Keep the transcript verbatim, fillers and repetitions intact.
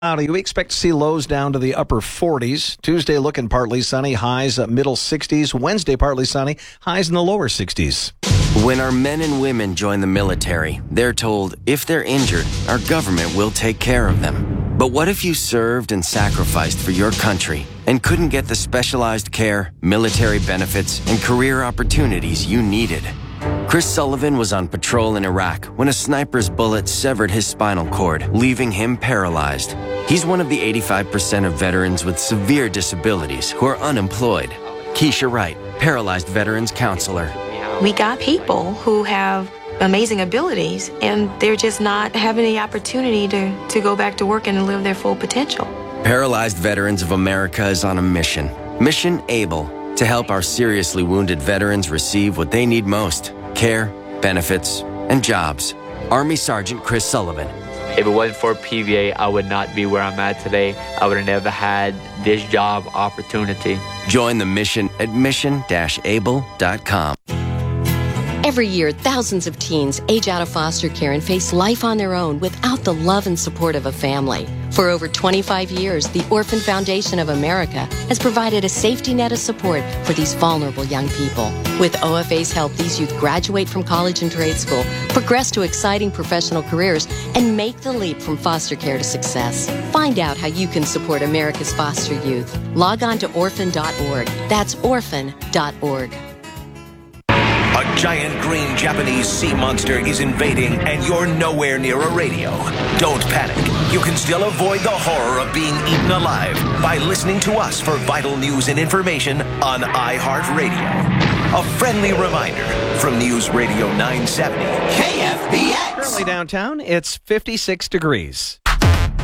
Howdy. We expect to see lows down to the upper forties. Tuesday looking partly sunny, highs at middle sixties. Wednesday partly sunny, highs in the lower sixties. When our men and women join the military, they're told if they're injured, our government will take care of them. But what if you served and sacrificed for your country and couldn't get the specialized care, military benefits, and career opportunities you needed? Chris Sullivan was on patrol in Iraq when a sniper's bullet severed his spinal cord, leaving him paralyzed. He's one of the eighty-five percent of veterans with severe disabilities who are unemployed. Keisha Wright, Paralyzed Veterans Counselor. We got people who have amazing abilities, and they're just not having the opportunity to, to go back to work and live their full potential. Paralyzed Veterans of America is on a mission. Mission ABLE, to help our seriously wounded veterans receive what they need most: care, benefits, and jobs. Army Sergeant Chris Sullivan. If it wasn't for P V A, I would not be where I'm at today. I would have never had this job opportunity. Join the mission at mission dash able dot com. Every year, thousands of teens age out of foster care and face life on their own without the love and support of a family. For over twenty-five years, the Orphan Foundation of America has provided a safety net of support for these vulnerable young people. With O F A's help, these youth graduate from college and trade school, progress to exciting professional careers, and make the leap from foster care to success. Find out how you can support America's foster youth. Log on to orphan dot org. That's orphan dot org. A giant green Japanese sea monster is invading, and you're nowhere near a radio. Don't panic. You can still avoid the horror of being eaten alive by listening to us for vital news and information on iHeartRadio. A friendly reminder from News Radio nine seventy K F B X. Currently downtown, it's fifty-six degrees.